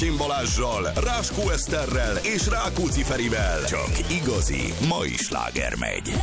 Kim Balázssal, Ráskó Eszterrel és Rákóczi Ferivel. Csak igazi mai sláger megy.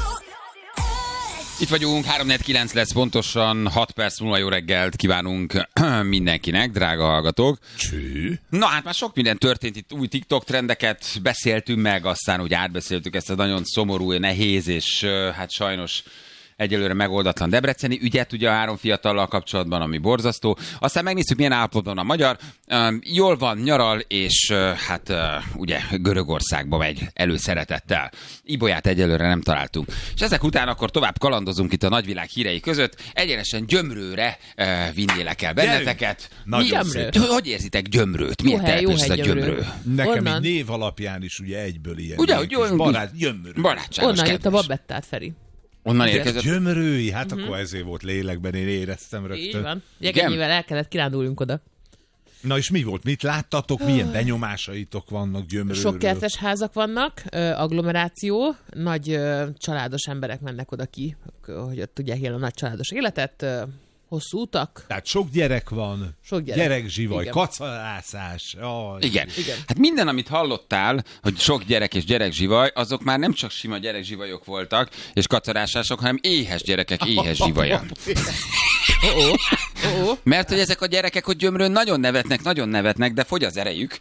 Itt vagyunk, 3-4-9 lesz pontosan, 6 perc múlva jó reggelt kívánunk mindenkinek, drága hallgatók. Cső? Na hát már sok minden történt, itt új TikTok trendeket beszéltünk meg, aztán úgy átbeszéltük ezt a nagyon szomorú, nehéz és hát sajnos egyelőre megoldatlan debreceni ügyet, ugye a 3 fiatallal kapcsolatban, ami borzasztó. Aztán megnézzük, milyen állapotban a magyar. Jól van, nyaral, és hát ugye Görögországba megy előszeretettel. Ibolyát egyelőre nem találtunk. És ezek után akkor tovább kalandozunk itt a nagyvilág hírei között. Egyenesen Gyömrőre vinnélek el benneteket. Hogy érzitek Gyömrőt? Milyen település ez a Gyömrő? Nekem egy név alapján is ugye egyből ilyen. Ugye, hogy Gyömrő. Barátságos. Onnan jött a Babettát, Feri. Onnan érkezett. Gyömrői, hát akkor ezért volt lélekben, én éreztem rögtön. Így van. Jegennyivel el kellett kiránduljunk oda. Na és mi volt? Mit láttatok? Milyen benyomásaitok vannak Gyömrőről? Sok kertes házak vannak, agglomeráció, nagy családos emberek mennek oda ki, hogy ott tudják élni a nagy családos életet, hosszú utak. Tehát sok gyerek van, Sok gyerek. gyerekzsivaj, Igen. kacalászás. Igen. Hát minden, amit hallottál, hogy sok gyerek és gyerekzsivaj, azok már nem csak sima gyerekzsivajok voltak, és kacarásások, hanem éhes gyerekek, éhes zsivaja. Mert hogy ezek a gyerekek, hogy Gyömrőn nagyon nevetnek, de fogy az erejük.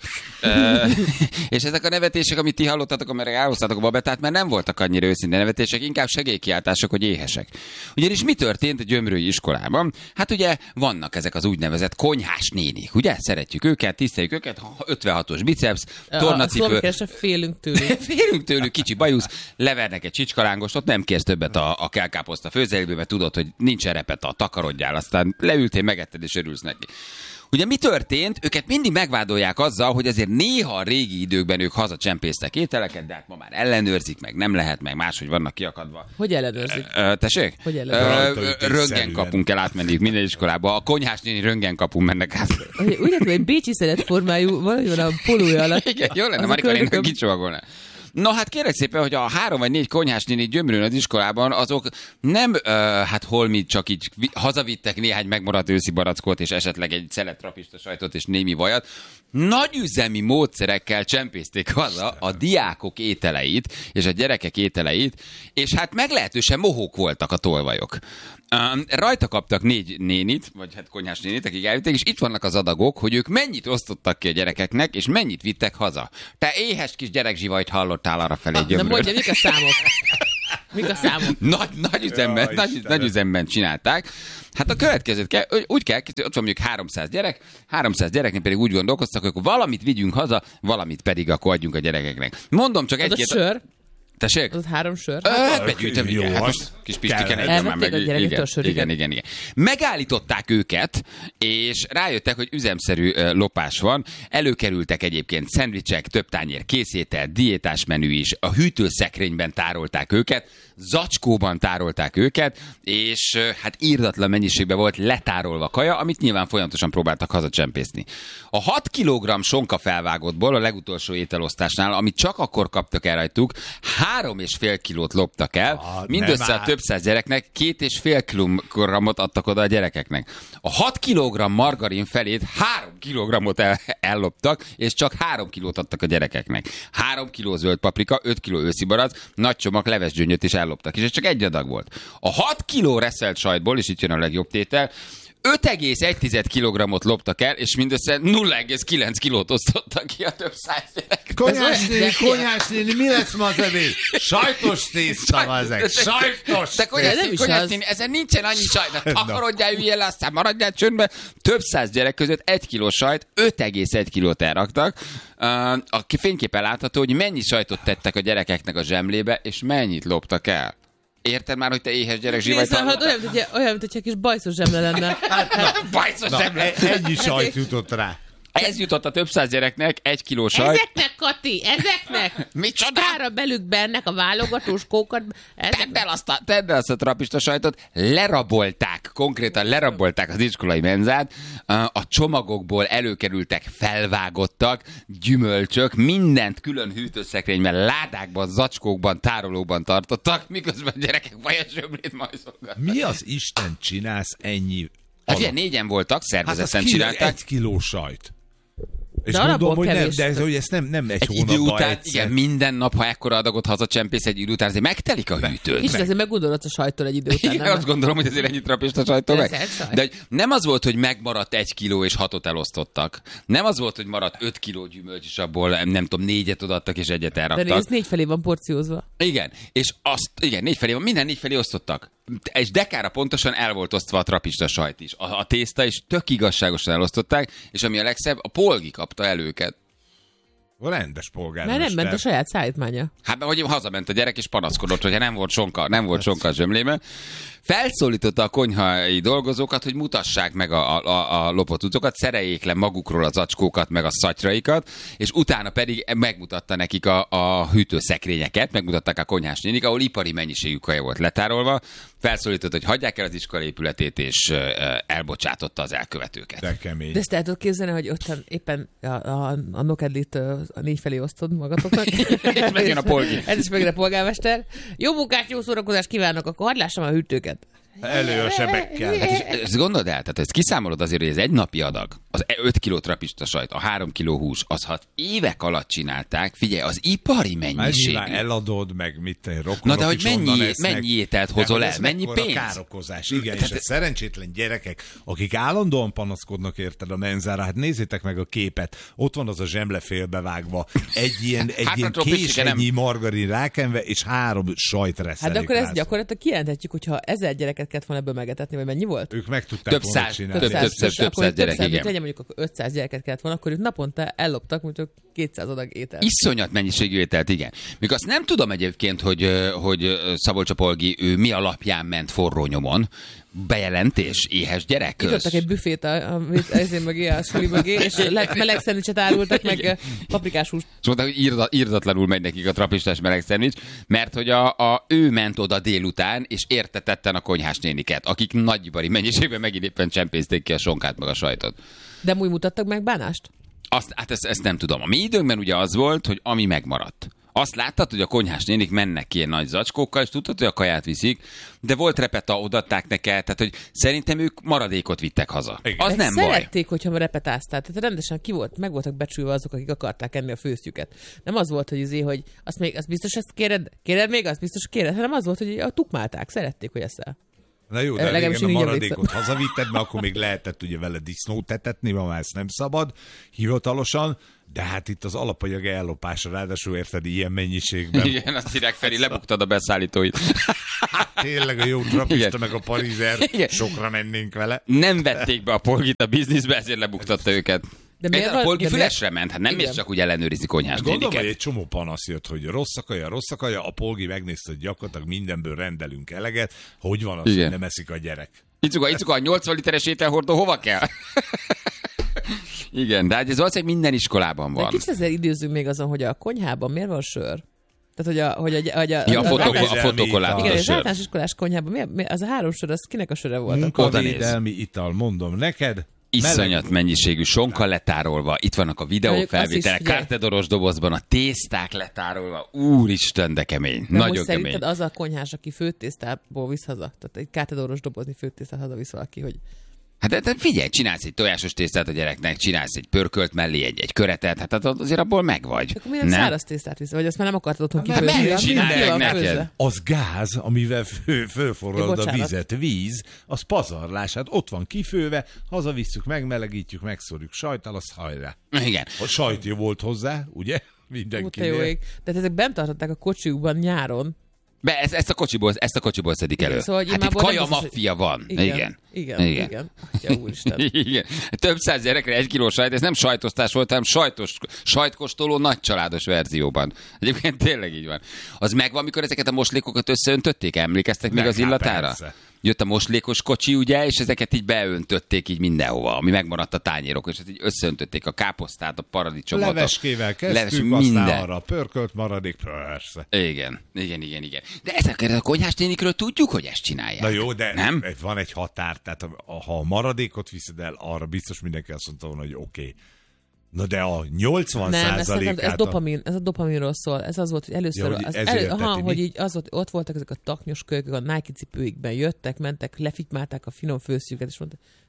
És ezek a nevetések, amit ti hallottatok, amire elhoztatok a Babettát, mert nem voltak annyira őszinte nevetések, inkább segélykiáltások, hogy éhesek. Ugyanis mi történt a gyömrői iskolában? Hát ugye vannak ezek az úgynevezett konyhás nénik, ugye? Szeretjük őket, tiszteljük őket, 56-os biceps, tornacipő. Félünk tőlük. Félünk tőlük, kicsi bajusz, levernek egy csicskalángos, ott nem kérsz többet a kelkáposzta főzeléből, mert tudod, hogy nincs repeta, takarodjál, aztán leültél, megetted és örülsz neki. Ugye mi történt? Őket mindig megvádolják azzal, hogy azért néha a régi időkben ők hazacsempésztek ételeket, de hát ma már ellenőrzik, meg nem lehet, meg máshogy vannak kiakadva. Hogy ellenőrzik? Tessék? Hogy ellenőrzik? Röntgenkapun kell átmenni minden iskolába. A konyhás néni röntgenkapun mennek át. Úgy látom, hogy bécsi szedetformájú valami a polója alatt. Igen, jó lenne, Marika kicsomagolná. Na hát kérlek szépen, hogy a 3 vagy 4 konyhás néni Gyömrőn az iskolában, azok nem hát holmit csak így hazavittek néhány megmaradt őszi barackot, és esetleg egy szelet trapista sajtot és némi vajat. Nagyüzemi módszerekkel csempészték haza a diákok ételeit, és a gyerekek ételeit, és hát meglehetősen mohók voltak a tolvajok. Rajta kaptak 4 nénit, vagy hát konyhás nénit, akik elvitték, és itt vannak az adagok, hogy ők mennyit osztottak ki a gyerekeknek, és mennyit vittek haza. Te éhes kis gyerekzsivajt hallottál arra felé Gyömrőn. Na mondja, mik a számok? Mik a számok? Nagy üzemben csinálták. Hát a következőt úgy kell, ott van mondjuk 300 gyerek, 300 gyereknek pedig úgy gondolkoztak, hogy valamit vigyünk haza, valamit pedig akkor adjunk a gyerekeknek. Mondom csak egy-két... Az a sör? Tessék? Az 3 sör? Hát begyűjtöm, igen. Hát most kis Pistike igen. Megállították őket, és rájöttek, hogy üzemszerű lopás van. Előkerültek egyébként szendvicsek, több tányér készétel, diétás menü is. A hűtőszekrényben tárolták őket, zacskóban tárolták őket, és hát írdatlan mennyiségben volt letárolva kaja, amit nyilván folyamatosan próbáltak hazacsempészni. A 6 kg sonka felvágottból a legutolsó ételosztásnál, amit csak akkor kaptak el rajtuk, 3,5 kilót loptak el, mindössze a több száz gyereknek 2,5 kilogramot adtak oda a gyerekeknek. A 6 kilogramm margarin felét 3 kilogramot elloptak, és csak 3 kilót adtak a gyerekeknek. 3 kiló zöld paprika, 5 kiló őszi barack, nagy csomag levesgyöngyöt is elloptak, és ez csak egy adag volt. A 6 kiló reszelt sajtból, és itt jön a legjobb tétel, 5,1 kilogramot loptak el, és mindössze 0,9 kilót osztottak ki a több száz gyerek. Konyhás néni, mi lesz ma az ebéd? Sajtos tészta, ezek. Sajtos tészta. Konyhás néni, ezen nincsen annyi sajt. Takarodjál, üljél le, aztán maradjál csöndbe. Több száz gyerek között 1 kiló sajt, 5,1 kilót elraktak. A fényképen látható, hogy mennyi sajtot tettek a gyerekeknek a zsemlébe, és mennyit loptak el. Érted már, hogy te éhes gyerek zsivaj hát olyan, mint hogyha kis bajszos zsemle lenne. Bajszos zsemle. Ennyi sajt jutott rá. Ez jutott a több száz gyereknek, 1 kiló sajt. Ezeknek, Kati, ezeknek! Micsoda? Tára belük bennek a válogatós kókat. Tedd el azt a trapista sajtot, konkrétan lerabolták az iskolai menzát, a csomagokból előkerültek felvágottak, gyümölcsök, mindent külön hűtőszekrényben, ládákban, zacskókban, tárolóban tartottak, miközben a gyerekek vajazsömlét majszolgattak. Mi az Isten csinálsz ennyi? Hát ugye 4-en voltak, szervezetten csinálták. 1 kiló sajt. És mondom, hogy nem, de hogy ezt nem egy hónapban után, egyszer. igen, minden nap, ha ekkora adagot hazacsempész, egy idő után azért megtelik a hűtőd. És azért meggondolod a sajtól egy idő után. Igen, azt gondolom, hogy azért ennyit trapista sajtól meg. De nem az volt, hogy megmaradt 1 kiló és 6-ot elosztottak. Nem az volt, hogy maradt 5 kiló gyümölcs, és abból nem tudom, 4-et odaadtak és 1-et elraktak. De nézd, 4 felé van porciózva. Igen, és 4 felé van, minden 4 felé osztottak. És dekára pontosan el volt osztva a trapista sajt is. A tészta is tök igazságosan elosztották, és ami a legszebb, a Polgi kapta el őket. A rendes polgármester. Mert nem ment a saját szállítmánya. Hát mert hogy hazament a gyerek és panaszkodott, hogyha nem volt sonka a zsömlébe. Felszólította a konyhai dolgozókat, hogy mutassák meg a lopott cuccokat, szereljék le magukról az zacskókat, meg a szatyraikat, és utána pedig megmutatta nekik a hűtőszekrényeket, megmutatták a konyhás nénik, ahol ipari mennyiségű kaja volt letárolva. Felszólította, hogy hagyják el az iskola épületét, és elbocsátotta az elkövetőket. De kemény. De ezt el tudod képzelni, hogy ottan éppen a nokedlit a 4 felé osztod magatoknak. És megjön a Polgi. Ez is megjön a polgármester. Jó munkát, jó szórakozást kívánok, akkor hadd lássam a hűtőket. Elő a sebekkel. Hát ezt gondold el, tehát ezt kiszámolod azért, hogy ez egy napi adag, az 5 kiló trapista sajt, a 3 kiló hús, az ha évek alatt csinálták, figyelj, az ipari mennyiségű. Eladod, meg mit rokonok. Na de hogy mennyi ételt hozol el, mennyi pénz? Károkozás, igen, és a szerencsétlen gyerekek, akik állandóan panaszkodnak érted a menzára, hát nézzétek meg a képet, ott van az a zsemle félbevágva, egy ilyen késennyi margarin rákenve, és 3 sajtreszelék. Hát de akkor ezt gyakorlatilag kijelenthetjük, hogyha 1000 gyereket kellett volna ebből megetetni, vagy mennyi volt? Ők meg tudták volna csinálni. Több száz gyerek, igen. Legyen mondjuk 500 gyereket kellett volna, akkor ők naponta elloptak, mondjuk 200 adag ételt. Iszonyat mennyiségű ételt, igen. Még azt nem tudom egyébként, hogy Szabolcs Polgi, ő mi alapján ment forró nyomon. Bejelentés, éhes gyerek. Nyitottak egy büfét ezért mögé, a suli mögé, és meleg szendvicset árultak, meg paprikás húst. És mondták, hogy írdatlanul megy nekik a trapistás meleg szendvics, mert hogy ő ment oda délután, és értetetten a konyhás néniket, akik nagyibari mennyiségben megint éppen csempészték ki a sonkát meg a sajtot. De úgy mutattak meg bánást? Ezt nem tudom. A mi időnkben ugye az volt, hogy ami megmaradt. Azt láttad, hogy a konyhás nénik mennek ki ilyen nagy zacskókkal, és tudtad, hogy a kaját viszik, de volt repeta, odatták neked, tehát hogy szerintem ők maradékot vittek haza. Igen. Az nem baj. Szerették, hogyha repetáztál, tehát rendesen meg voltak becsülve azok, akik akarták enni a főztjüket. Nem az volt, hogy azt biztos ezt kéred még, azt biztos kéred, hanem az volt, hogy tukmálták, szerették, hogy eszel. Na jó, de régen a maradékot hazavitted, mert akkor még lehetett ugye vele disznót etetni, ma már ezt nem szabad hivatalosan, de hát itt az alapanyag ellopása, ráadásul érted ilyen mennyiségben. Igen, azt hívják, Feri, lebuktad a beszállítóit. Tényleg a jó trapista meg a parizer, sokra mennénk vele. Nem vették be a Polgit a bizniszbe, ezért lebuktatta őket. De a Polgi fülesre ment, hát nem is csak úgy ellenőrizni konyhás néniket. Gondolom, hogy egy csomó panasz jött, hogy rossz a kaja, a Polgi megnézte, hogy gyakorlatilag mindenből rendelünk eleget, hogy van az, hogy nem eszik a gyerek. Icuka, a 80 literes ételhordó hova kell? Igen, de ez valószínűleg minden iskolában van. De kicsit ezzel időzünk még azon, hogy a konyhában miért van sör? Tehát, a fotokollában. Igen, az általános iskolás konyhában, az a 3 sör, az kinek a söre volt? Munkavédelmi ital, mondom neked. Iszonyat mennyiségű sonka letárolva, itt vannak a videófelvételek, kártedoros dobozban, a tészták letárolva, úristen, de kemény, de nagyon kemény. Szerinted az a konyhás, aki főtésztából visz haza? Tehát egy kártedoros dobozni főtésztát hazavisz valaki, hogy... Hát de figyelj, csinálsz egy tojásos tésztát a gyereknek, csinálsz egy pörkölt mellé egy köretet, hát azért abból megvagy. Akkor miért száraz tésztát visz? Vagy azt már nem akartad otthon kifőzni? Csinálják neked. Az gáz, amivel fölforrad a vizet, víz, az pazarlás, hát ott van kifőve, hazavisszük, megmelegítjük, megszórjuk sajttal, az hajrá. Igen. A sajt jó volt hozzá, ugye? Mindenkinél. De ezek bent tartották a kocsiukban nyáron. Ezt a kocsiból szedik elő. Szóval, hát itt kaja maffia van. Igen. Atya úristen. Igen. Több száz gyerekre 1 kiló sajt, ez nem sajtosztás volt, hanem sajtkóstoló nagycsaládos verzióban. Egyébként tényleg így van. Az megvan, amikor ezeket a moslékokat összeöntötték? Emlékeztek még az illatára? Persze. Jött a moslékos kocsi, ugye, és ezeket így beöntötték így mindenhova, ami megmaradt a tányérok, és így összeöntötték a káposztát, a paradicsomot. Leveskével kezdtük, aztán arra pörkölt maradék, persze. Igen. De ezeket a konyhás nénikről tudjuk, hogy ezt csinálják. Na jó, de nem? Van egy határ, tehát ha a maradékot viszed el, arra biztos mindenki azt mondta volna, hogy oké. Na de a 80%-át... Ez a dopaminról szól. Ez az volt, hogy először... hogy így az volt, ott voltak ezek a taknyos kölykök, a Nike cipőikben jöttek, mentek, lefitymálták a finom főszüket, és mondták,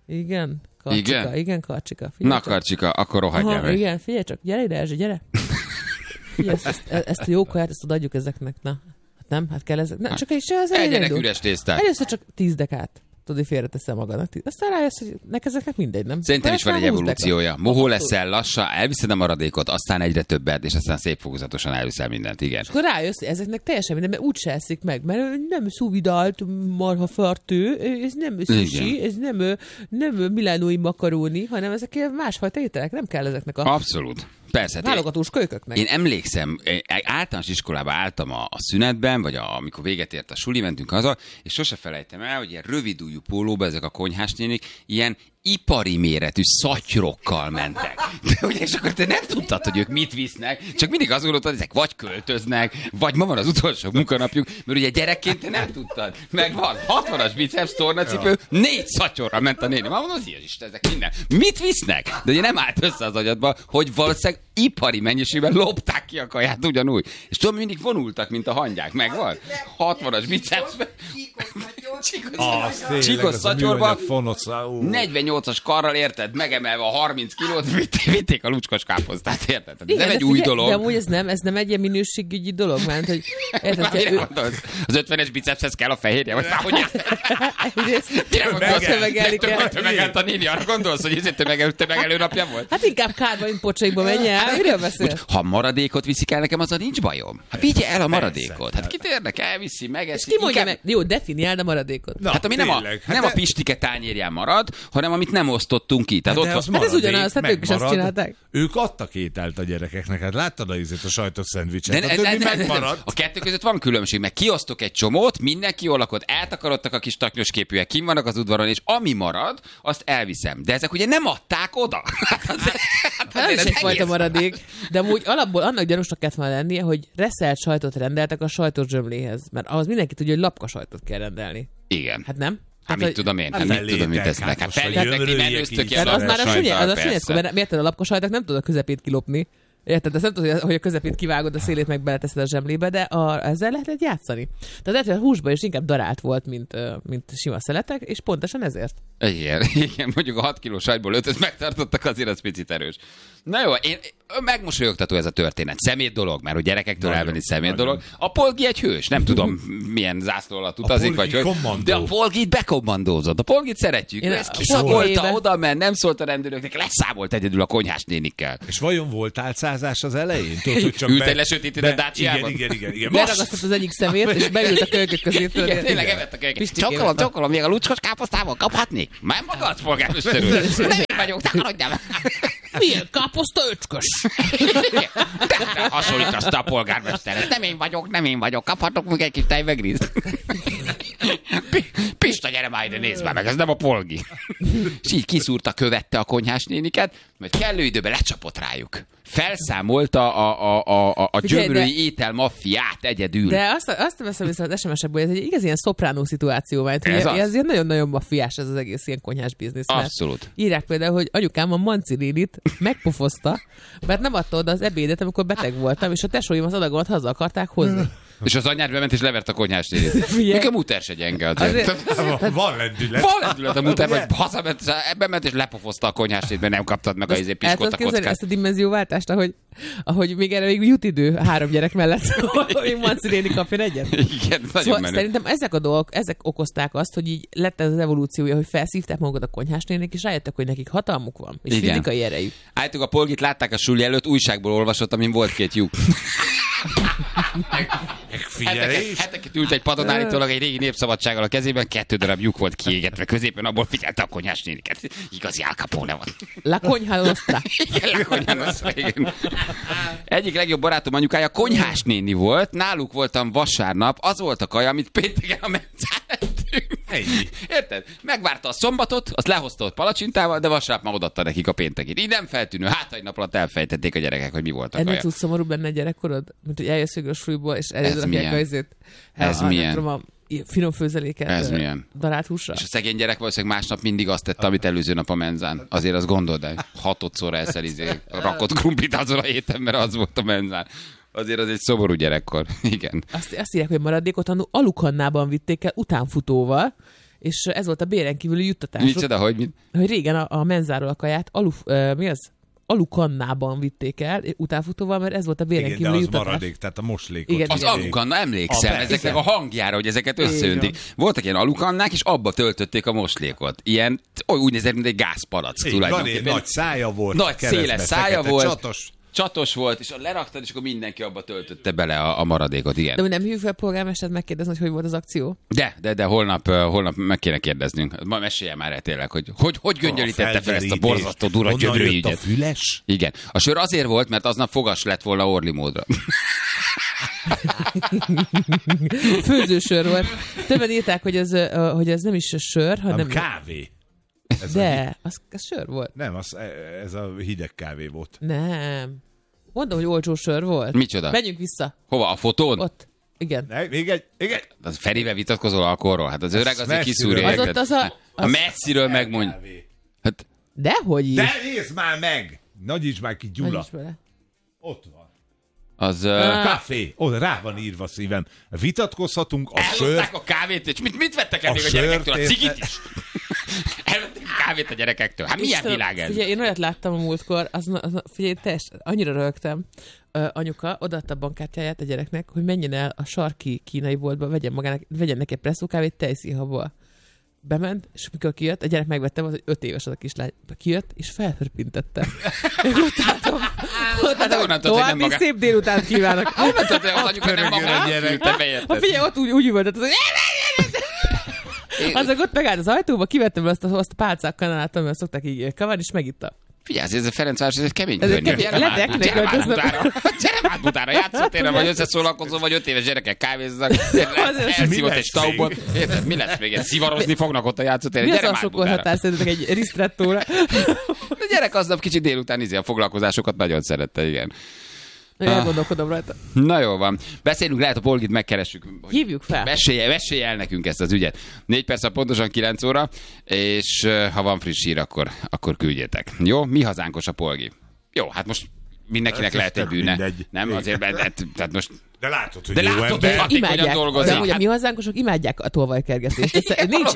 Igen. Karcsika. Na, Karcsika, akkor rohadjál meg. Igen, figyelj csak, gyere ide, Erzsi, gyere. Figyelj, ezt a jó kaját, ezt odaadjuk ezeknek, na. Hát nem, hát kell ezek. Na, csak egyenek üres tésztát. Először csak 10 dekát. Tudod, félreteszem magadnak. Aztán rájössz, hogy ezeknek mindegy, nem? Szerintem is van egy evolúciója. Mohó leszel, lassan, elviszed a maradékot, aztán egyre többet, és aztán szép fokozatosan elviszel mindent, igen. És akkor rájössz, hogy ezeknek teljesen minden, mert úgy se eszik meg, mert nem szuvidált marhafartő, ez nem sushi, ez nem milánói makaróni, hanem ezek másfajta ételek, nem kell ezeknek a... Abszolút. Persze. Válogatós kölyköknek. Én emlékszem, általános iskolába álltam a szünetben, vagy amikor véget ért a suli, mentünk haza, és sose felejtem el, hogy ilyen rövidújú pólóba ezek a konyhás nénik ilyen ipari méretű szatyrokkal mentek. De ugye, és akkor te nem tudtad, hogy ők mit visznek, csak mindig azt gondoltad, hogy ezek vagy költöznek, vagy ma van az utolsó munkanapjuk, mert ugye gyerekként te nem tudtad. Meg van 60-as biceps tornacipő, 4 szatyorra ment a néni. Már mondom, az ilyen is, ezek minden. Mit visznek? De ugye nem állt össze az agyadba, hogy valószínűleg ipari mennyiségben lopták ki a kaját ugyanúgy. És tudom, mindig vonultak, mint a hangyák. Megvan? 60-as biceps. Csíkos szatyorba. 48-as karral, érted? Megemelve a 30 kilót, vitték a lucskos káposztát, érted? Ez nem egy új dolog. De amúgy ez nem egy ilyen minőségügyi dolog, mert hogy... Érted, az 50-es bicepshez kell a fehérje, vagy már hogy tömegelt a néni, arra gondolsz, hogy ez tömegelő napja volt? Hát inkább kárba, mint pocsaikba menj el, miről beszél? Ha maradékot viszik el nekem, azzal nincs bajom. Hát vigye el a maradékot. Hát kit érdekel, elviszi, megeszi. És ki mondja meg? Jó, definiáld a maradékot. Hát ami nem a pistike tányérján marad, hanem amit nem osztottunk ki. Tehát ott van. Hát ez ugyanaz, hát ők is azt csinálták. Ők adtak ételt a gyerekeknek, hát láttad a sajtos szendvicset, a többi megmaradt. A kettő között van különbség, mert kiosztok egy csomót, mindenki jól lakott, eltakarodtak a kis taknyos képűek, kim vannak az udvaron, és ami marad, azt elviszem. De ezek ugye nem adták oda. Hát ez egyfajta maradék. De amúgy alapból annak gyanúsnak kellett volna lennie, hogy reszelt sajtot rendeltek a sajtos zsömléhez. Mert ahhoz mindenki tudja, hogy lapka sajtot kell rendelni. Igen. Hát nem? Hát mit tudom én? Hát mit tudom, mit tesznek? Hát feljöttek ki, menőztök ki a lapkasajtot. Mert érted, a lapkasajtok nem tud a közepét kilopni. Érted? Ezt nem tudod, hogy a közepét kivágod, a szélét meg beleteszed a zsemlébe, de ezzel lehet játszani. Tehát lehet, hogy a húsban is inkább darált volt, mint sima szeletek, és pontosan ezért. Igen, mondjuk a 6 kiló sajtból 5-öt megtartottak, azért az picit erős. Na jó, én megmosolyogtató ez a történet. Szemét dolog, mert hogy gyerekektől elvenni szemét dolog. A Polgi egy hős, nem tudom milyen zászló alatt utazik, vagy hogy. De a Polgit bekommandózott. A Polgit szeretjük. Ez kiszagolta, oda ment, nem szólt a rendőröknek, leszámolt egyedül a konyhás nénikkel. És vajon volt álcázás az elején? Ültél lesötétített Dácsiában? Igen. Leragasztott az egyik szemét, és beült a kölykök közé. Tényleg evett a kölykök. Csokolom, még a lucskos káposztával kaphatni? Már magadsz, polgármester úr. Nem én vagyok, takarodjál meg. Milyen káposzta öcskös? De hasonlítasz te a polgármesteret. Nem én vagyok. Kaphatok még egy kis tejvegrízt? Pista, gyere már ide, nézd már meg, ez nem a Polgi. És így kiszúrta, követte a konyhás néniket, mert kellő időben lecsapott rájuk. Felszámolta a gyömrői étel maffiát egyedül. De azt veszem vissza az SMS-ekből, ez egy igaz ilyen szopránó szituáció, mert ez ilyen nagyon-nagyon maffiás ez az egész ilyen konyhás biznisz. Abszolút. Írják például, hogy anyukám a Manci nénit megpofozta, mert nem adta oda az ebédet, amikor beteg voltam, és a tesóim az adagomat haza akarták hozni. És az anyád bement és levert a konyhás nénit. Még a muter se gyenge. Van lendület. Van lendület a muter, vagy hazament, bement és lepofozta a konyhás nénit, mert nem kaptad meg a piskót a kockát. Ezt a dimenzióváltást, ahogy még erre még jut idő 3 gyerek mellett, hogy Manci néni kapjon egyet. Igen, nagyon menő. Szerintem ezek a dolgok, ezek okozták azt, hogy így lett ez az evolúciója, hogy felszívták magukat a konyhás nénik, és rájöttek, hogy nekik hatalmuk van, és fizikai erejük. Állítok, a Polgit látták a suli előtt, újságból olvasott, amin volt 2 lyuk. Heteket ült egy padon állítólag egy régi Népszabadsággal a kezében, 2 darab lyuk volt kiégetve középen, abból figyelte a konyhás néniket. Igazi Al Capone van. La Konyha Nostra. Igen, La Konyha Nostra, igen. Egyik legjobb barátom anyukája konyhás néni volt, náluk voltam vasárnap, az volt a kaja, amit pénteken a mencán ettünk. Érted? Megvárta a szombatot, azt lehozta ott palacsintával, de vasárnap már odaadta nekik a péntekét. Így nem feltűnő, egy nap alatt elfejtették a gyerekek, hogy mi volt a kaja. Ennél tudsz szomorúbb benne a gyerekkorod? Mint hogy eljössz végül a súlyból, és eljözzek a izét. Ez milyen? Tudom, a finom főzeléket. Ez milyen? Darált húsra. És a szegény gyerek valószínűleg másnap mindig azt tette, amit előző nap a menzán. Azért azt gondold el, 6-szor eszel rakott krumplit azon a héten, mert az volt a menzán. Azért az egy szomorú gyerekkor. Igen. Azt írják, hogy maradékot Alukannában vitték el utánfutóval, és ez volt a béren kívüli juttatás. Micsoda, hogy régen a menzáról a kaját alukannában vitték el, utánfutóval, mert ez volt a béren kívüli juttatás. Az maradék, tehát a moslékot. Igen, az alukanna, emlékszem, ezeknek a hangjára, hogy ezeket összeöntik. Voltak ilyen alukannák, és abba töltötték a moslékot. Ilyen, úgy nézett, mint egy gázpalack tulajdonképpen. Nagy szája volt. Nagy széles szája volt. Csatos volt, és leraktad, és akkor mindenki abba töltötte bele a maradékot, igen. De nem hívjuk fel a polgármestert megkérdezni, hogy volt az akció? De holnap meg kéne kérdeznünk. Ma mesélje már tényleg, hogy göngyölítette fel ezt a borzasztó durva gyötrő ügyet. A füles? Igen. A sör azért volt, mert aznap fogas lett volna Orli módra. Főzősör volt. Többen írták, hogy ez nem is a sör, hanem kávé. Az sör volt. Nem, ez a hideg kávé volt. Nem. Mondom, hogy olcsó sör volt. Micsoda? Menjünk vissza. Hova? A fotón? Ott. Igen. Igen. Az Ferivel vitatkozol alkoholról? Hát az öreg azért kiszúrja őket. A messziről megmondja. Hát... Dehogy is. De nézd már meg! Nagyíts már ki, Gyula. Ott van. Az... Café. Oda rá van írva, szívem. Vitatkozhatunk a sört. Ellopták a kávét, és mit vettek el még a gyerekektől? A cigit is? Elvették a kávét a gyerekektől. Hát milyen világ ez? Figyelj, én olyat láttam a múltkor, figyelj, annyira rögtem. Anyuka odaadta a bankkártyáját a gyereknek, hogy menjen el a sarki kínai boltba, vegyen neki egy presszókávét tejszínhabból. Bement, és mikor kijött, a gyerek megvette, volt, hogy 5 éves az a kislány. Kijött, és felhörpintette. Ott további szép délután kívánok. Honnan tudod, hogy az anyuka nem maga küldte beérted? Figyelj, ott úgy üvöltött, hogy azok ott megállt az ajtóba, kivettem azt a pálcák kanalát, amivel szokták így kavarni, és megitta. Figyelj, ez a Ferencváros, ez egy kemény környék. Gyere már Butára, játszótérre, vagy összeszólalkozó, vagy 5 éves gyerekek kávéznak, elszívott egy staubot. Mi lesz még? Szivarozni fognak ott a játszótéren. Mi az a sokkor határ szerintetek egy ristrettóra? A gyerek aznap kicsit délután a foglalkozásokat nagyon szerette, igen. Elgondolkodom rajta. Na jó van. Beszélünk, lehet a Polgit megkeressük. Hívjuk fel. Mesélj el nekünk ezt az ügyet. 4 perc, pontosan 9 óra, és ha van friss hír, akkor küldjetek. Jó? Mi hazánkos a Polgi? Jó, hát most mindenkinek lehet egy bűne. Mindegy. Nem, azért, tehát most... De látod, hogy hatékonyan dolgozik. De ugye mi hazánkosok imádják a tolvajkergetést.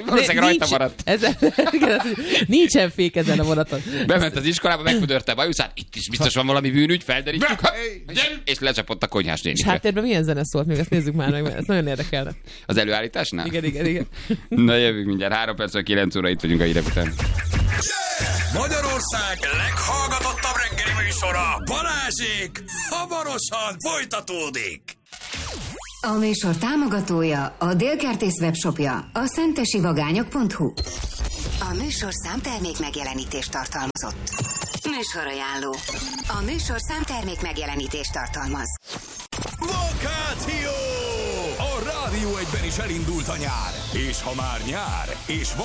Nincsen fék ezen a vonaton. Bement az iskolába, megpödörte a bajuszát, itt is biztos van valami bűnügy, felderítjük, és lecsapott a konyhás nénikre. És háttérben milyen zene szólt? Még ezt nézzük már meg, ez nagyon érdekelne. Az előállításnál? Igen. Na jövünk mindjárt, 3 perc, 9 óra, itt vagyunk a hírek után. Magyarország leghallgatottabb reggeli műsora, Balázsék, hamarosan folytatódik. A műsor támogatója a Dél-Kertész webshopja, a szentesivagányok.hu. A műsor számtermék megjelenítést tartalmazott. Műsorajánló. A műsor számtermék megjelenítést tartalmaz. Vakáció! A Rádió 1-ben is elindult a nyár. És ha már nyár, és van